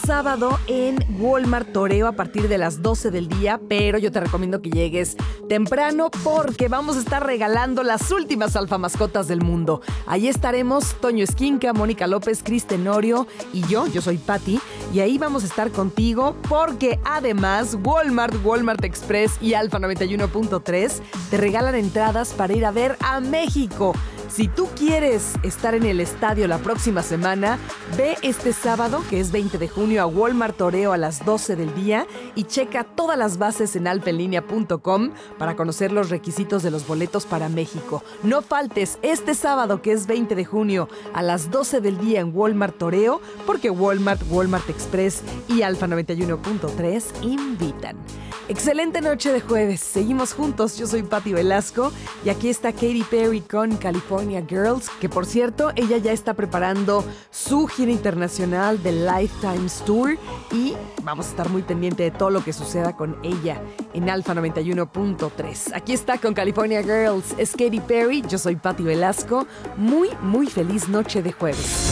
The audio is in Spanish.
Sábado en Walmart Toreo a partir de las 12 del día, pero yo te recomiendo que llegues temprano porque vamos a estar regalando las últimas alfamascotas del mundo. Ahí estaremos Toño Esquinca, Mónica López, Cris Tenorio y yo soy Patti, y ahí vamos a estar contigo porque además Walmart Express y Alfa 91.3 te regalan entradas para ir a ver a México. Si tú quieres estar en el estadio la próxima semana, ve este sábado, que es 20 de junio, a Walmart Toreo a las 12 del día y checa todas las bases en alfaenlinea.com para conocer los requisitos de los boletos para México. No faltes este sábado, que es 20 de junio, a las 12 del día en Walmart Toreo, porque Walmart Express y Alfa 91.3 invitan. Excelente noche de jueves. Seguimos juntos. Yo soy Patti Velasco y aquí está Katy Perry con California Girls, que por cierto, ella ya está preparando su gira internacional de Lifetimes Tour y vamos a estar muy pendiente de todo lo que suceda con ella en Alfa 91.3. Aquí está con California Girls. Es Katy Perry. Yo soy Patti Velasco. Muy feliz noche de jueves.